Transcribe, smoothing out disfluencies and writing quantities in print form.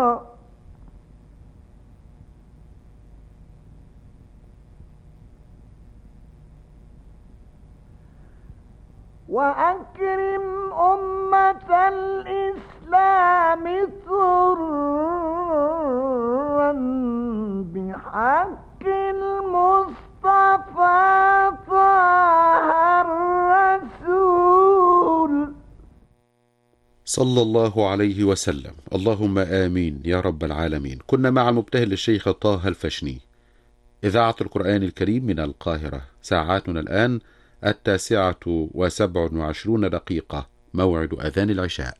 وأكرم أمة الإسلام سرا بحق المصطفى طه الرسول صلى الله عليه وسلم. اللهم آمين يا رب العالمين. كنا مع المبتهل الشيخ طه الفشني. إذاعة القرآن الكريم من القاهرة. ساعاتنا الآن 9:27 موعد أذان العشاء.